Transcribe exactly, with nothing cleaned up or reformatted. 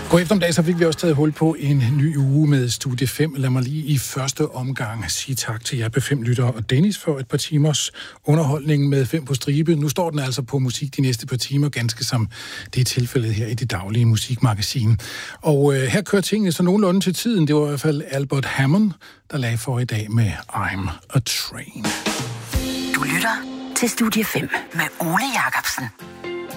God eftermiddag, så fik vi også taget hul på en ny uge med Studie fem. Lad mig lige i første omgang sige tak til jer B fem lyttere og Dennis for et par timers underholdning med fem på stribe. Nu står den altså på musik de næste par timer, ganske som det er tilfældet her i det daglige musikmagasin. Og øh, her kører tingene så nogenlunde til tiden. Det var i hvert fald Albert Hammond, der lagde for i dag med I'm a Train. Du lytter til Studie fem med Ole Jacobsen.